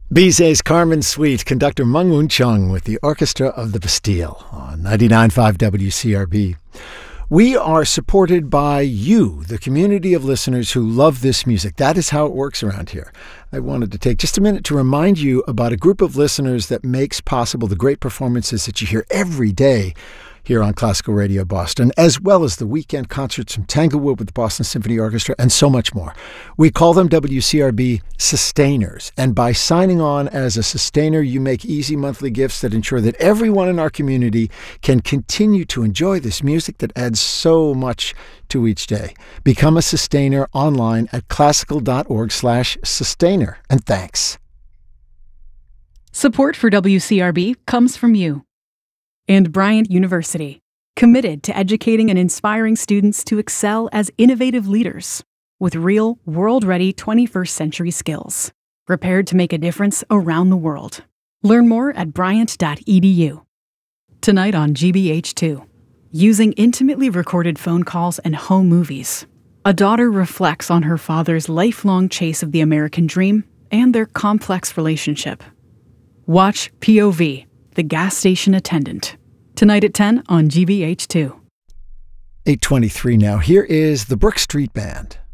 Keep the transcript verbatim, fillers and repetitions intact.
Bizet's Carmen Suite, conductor Meng Woon Chung with the Orchestra of the Bastille on ninety-nine point five W C R B. We are supported by you, the community of listeners who love this music. That is how it works around here. I wanted to take just a minute to remind you about a group of listeners that makes possible the great performances that you hear every day here on Classical Radio Boston, as well as the weekend concerts from Tanglewood with the Boston Symphony Orchestra and so much more. We call them W C R B Sustainers, and by signing on as a sustainer, you make easy monthly gifts that ensure that everyone in our community can continue to enjoy this music that adds so much to each day. Become a sustainer online at classical.org slash sustainer, and thanks. Support for W C R B comes from you. And Bryant University, committed to educating and inspiring students to excel as innovative leaders with real, world-ready twenty-first century skills, prepared to make a difference around the world. Learn more at bryant dot e d u. Tonight on G B H two, using intimately recorded phone calls and home movies, a daughter reflects on her father's lifelong chase of the American dream and their complex relationship. Watch P O V, The Gas Station Attendant, tonight at ten on G B H two. eight twenty-three now. Here is the Brook Street Band.